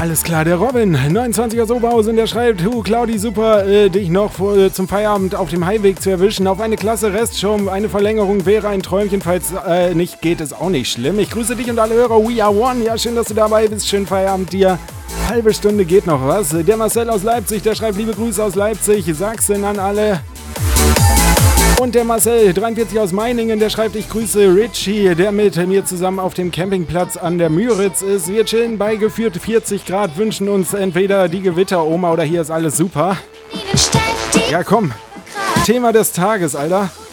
Alles klar, der Robin, 29er Soberhausen, der schreibt, Claudi, super, dich noch zum Feierabend auf dem Heimweg zu erwischen. Auf eine klasse Restshow, eine Verlängerung wäre ein Träumchen, falls nicht geht, ist auch nicht schlimm. Ich grüße dich und alle Hörer, we are one. Ja, schön, dass du dabei bist, schönen Feierabend dir. Halbe Stunde geht noch was. Der Marcel aus Leipzig, der schreibt, liebe Grüße aus Leipzig, Sachsen an alle. Und der Marcel, 43 aus Meiningen, der schreibt, ich grüße Richie, der mit mir zusammen auf dem Campingplatz an der Müritz ist. Wir chillen bei geführt 40 Grad, wünschen uns entweder die Gewitteroma oder hier ist alles super. Ja komm, Thema des Tages, Alter.